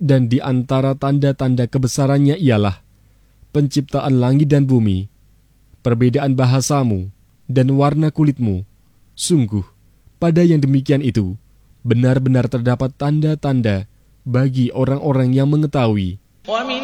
Dan di antara tanda-tanda kebesarannya ialah penciptaan langit dan bumi, perbedaan bahasamu, dan warna kulitmu. Sungguh, pada yang demikian itu, benar-benar terdapat tanda-tanda bagi orang-orang yang mengetahui.